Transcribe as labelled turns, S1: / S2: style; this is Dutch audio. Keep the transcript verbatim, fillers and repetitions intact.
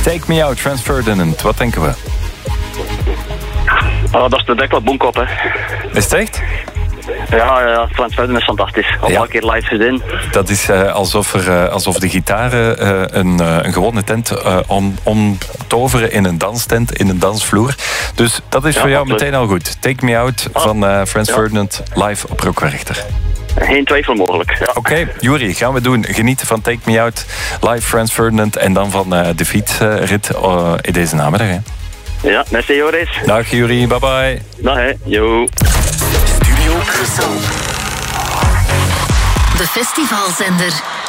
S1: Take Me Out, Franz Ferdinand. Wat denken we?
S2: Oh, dat is de Dekla Boomkop, hè.
S1: Is het echt?
S2: Ja, ja, Franz Ferdinand is fantastisch. Al
S1: Ja.
S2: een keer live gezien.
S1: Dat is uh, alsof, er, uh, alsof de gitaren uh, een, uh, een gewone tent uh, om, omtoveren in een danstent, in een dansvloer. Dus dat is
S2: Ja,
S1: voor jou
S2: absoluut.
S1: meteen al goed. Take Me Out
S2: Ah.
S1: van uh, Franz
S2: Ja.
S1: Ferdinand live op Rock Werchter.
S2: Geen twijfel mogelijk. Ja.
S1: Oké, okay, Juri, gaan we doen. Genieten van Take Me Out, live Franz Ferdinand en dan van uh, de fietsrit uh, in deze namiddag. Hè.
S2: Ja, merci Joris.
S1: Dag Juri, bye bye.
S2: Dag hè, yo.
S3: Studio Brussel. De festivalzender.